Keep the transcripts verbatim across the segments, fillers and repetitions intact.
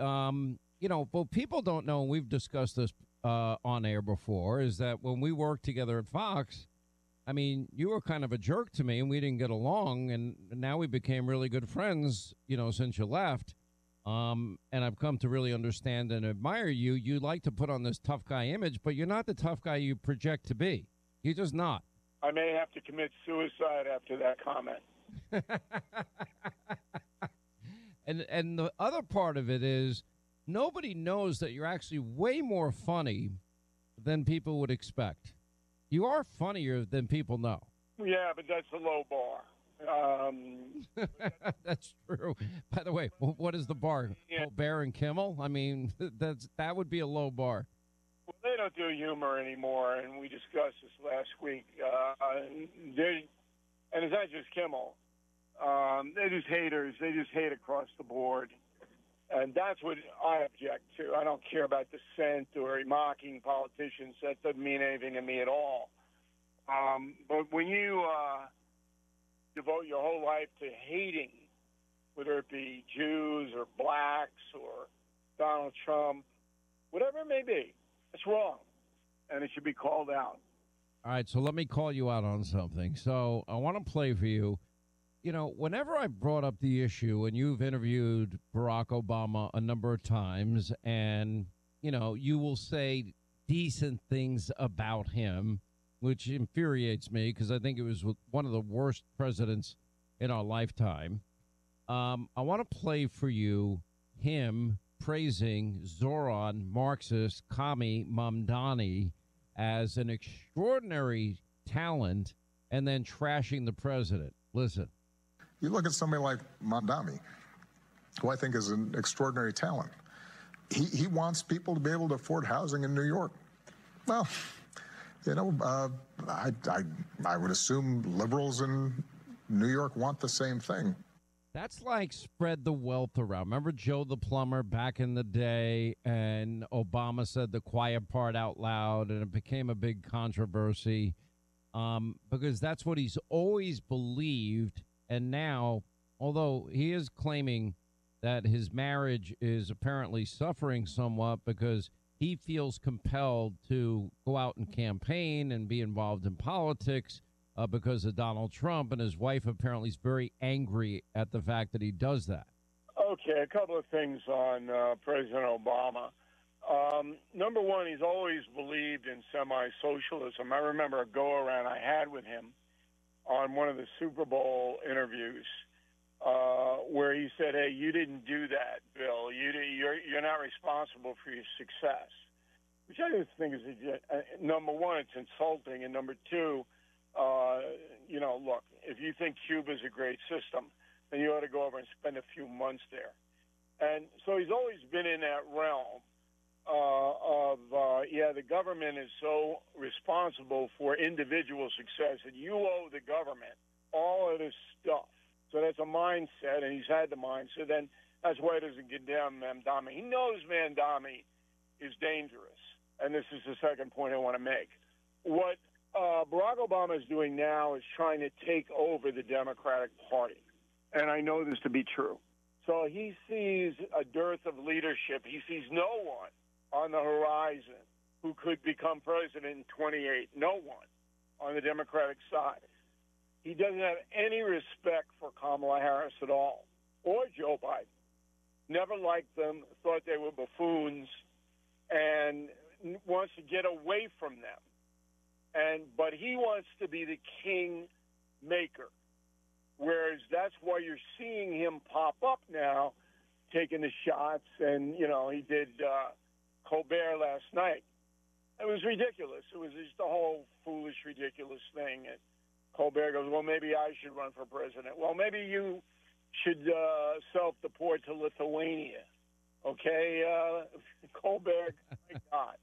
um, you know, what people don't know, and we've discussed this uh, on air before, is that when we worked together at Fox, I mean, you were kind of a jerk to me and we didn't get along. And now we became really good friends, you know, since you left. Um, and I've come to really understand and admire you. You like to put on this tough guy image, but you're not the tough guy you project to be. You're just not. I may have to commit suicide after that comment. and and the other part of it is nobody knows that you're actually way more funny than people would expect. You are funnier than people know. Yeah, but that's a low bar. Um, that's true. By the way, what is the bar? Yeah. Colbert and Kimmel? I mean, that's that would be a low bar. Well, they don't do humor anymore, and we discussed this last week. Uh, they, and it's not just Kimmel. Um, they're just haters. They just hate across the board. And that's what I object to. I don't care about dissent or mocking politicians. That doesn't mean anything to me at all. Um, but when you uh, devote your whole life to hating, whether it be Jews or blacks or Donald Trump, whatever it may be, it's wrong, and it should be called out. All right, so let me call you out on something. So I want to play for you. You know, whenever I brought up the issue, and you've interviewed Barack Obama a number of times, and, you know, you will say decent things about him, which infuriates me because I think it was one of the worst presidents in our lifetime. Um, I want to play for you him praising Zoran Marxist Kami Mamdani as an extraordinary talent and then trashing the president. Listen. You look at somebody like Mamdani, who I think is an extraordinary talent. He he wants people to be able to afford housing in New York. Well, you know, uh, I, I, I would assume liberals in New York want the same thing. That's like spread the wealth around. Remember Joe the plumber back in the day, and Obama said the quiet part out loud, and it became a big controversy um, because that's what he's always believed. And now, although he is claiming that his marriage is apparently suffering somewhat because he feels compelled to go out and campaign and be involved in politics uh, because of Donald Trump, and his wife apparently is very angry at the fact that he does that. Okay, a couple of things on uh, President Obama. Um, number one, he's always believed in semi-socialism. I remember a go-around I had with him on one of the Super Bowl interviews uh, where he said, hey, you didn't do that, Bill. You, you're, you're not responsible for your success, which I just think is, uh, number one, it's insulting, and number two, uh, you know, look, if you think Cuba's a great system, then you ought to go over and spend a few months there. And so he's always been in that realm uh, of, uh, yeah, the government is so responsible for individual success that you owe the government all of this stuff. So that's a mindset, and he's had the mindset. Then that's why he doesn't condemn Mamdani. He knows Mamdani is dangerous, and this is the second point I want to make. What uh, Barack Obama is doing now is trying to take over the Democratic Party, and I know this to be true. So he sees a dearth of leadership. He sees no one on the horizon who could become president in twenty-eight. No one on the Democratic side. He doesn't have any respect for Kamala Harris at all, or Joe Biden. Never liked them, thought they were buffoons, and wants to get away from them. And but he wants to be the king maker, whereas that's why you're seeing him pop up now, taking the shots. And you know, he did uh, Colbert last night. It was ridiculous. It was just a whole foolish, ridiculous thing. And Colbert goes, well, maybe I should run for president. Well, maybe you should uh, self-deport to Lithuania. Okay, uh, Colbert, my God.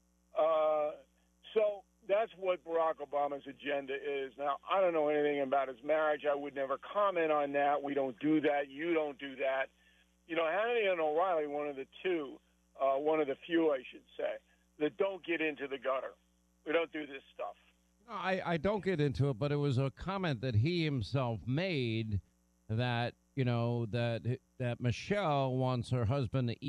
Uh, so that's what Barack Obama's agenda is. Now, I don't know anything about his marriage. I would never comment on that. We don't do that. You don't do that. You know, Hannity and O'Reilly, one of the two, uh, one of the few, I should say, that don't get into the gutter. We don't do this stuff. No, I, I don't get into it, but it was a comment that he himself made that, you know, that that Michelle wants her husband to eat